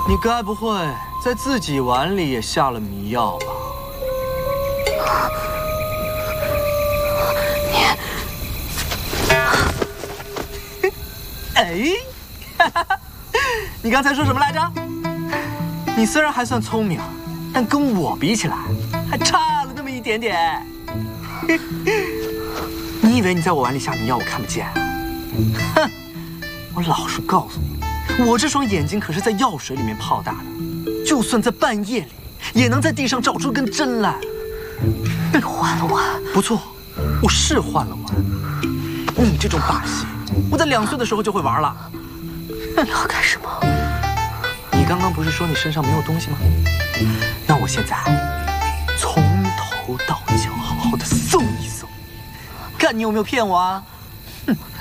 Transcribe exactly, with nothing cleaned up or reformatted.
你该不会在自己碗里也下了迷药吧？你，哎，哈哈，你刚才说什么来着？你虽然还算聪明，但跟我比起来，还差了那么一点点。你以为你在我碗里下迷药，我看不见？哼！我老实告诉你，我这双眼睛可是在药水里面泡大的，就算在半夜里，也能在地上找出根针来。 你换了碗？ 不错，我是换了碗。你这种把戏，我在两岁的时候就会玩了。 你要干什么？ 你刚刚不是说你身上没有东西吗？那我现在从头到脚好好的搜一搜，看你有没有骗我啊！哼。